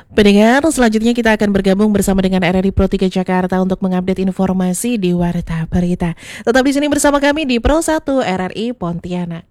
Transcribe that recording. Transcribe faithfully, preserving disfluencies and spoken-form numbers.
Pendengar, selanjutnya kita akan bergabung bersama dengan R R I Pro tiga Jakarta untuk mengupdate informasi di Warta Berita. Tetap di sini bersama kami di Pro satu R R I Pontianak.